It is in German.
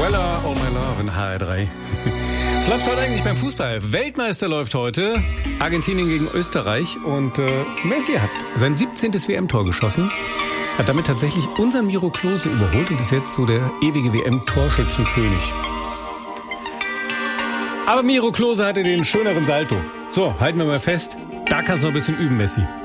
Weller, All My Love in HR3. Was läuft heute eigentlich beim Fußball? Weltmeister läuft heute. Argentinien gegen Österreich. Und Messi hat sein 17. WM-Tor geschossen. Hat damit tatsächlich unseren Miro Klose überholt und ist jetzt so der ewige WM-Torschützenkönig. Aber Miro Klose hatte den schöneren Salto. So, halten wir mal fest. Da kannst du noch ein bisschen üben, Messi.